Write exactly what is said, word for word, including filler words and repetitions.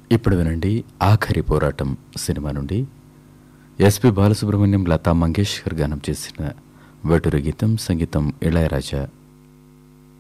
ఇప్పుడు వినండి ఆఖరి పోరాటం సినిమా నుండి ఎస్పి బాలసుబ్రహ్మణ్యం లతా మంగేష్కర్ గానం చేసిన వేటూరి గీతం, సంగీతం ఇళయరాజా.